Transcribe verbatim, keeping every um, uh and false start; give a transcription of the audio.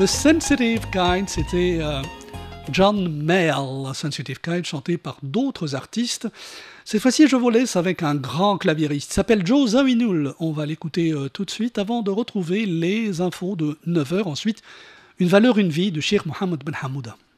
The Sensitive Kind, c'était euh, John Mayall, Sensitive Kind, chanté par d'autres artistes. Cette fois-ci, je vous laisse avec un grand claviériste. Il s'appelle Joe Zawinul. On va l'écouter euh, tout de suite avant de retrouver les infos de neuf heures. Ensuite, Une valeur, une vie de Cheikh Mohammed Ben Hamouda.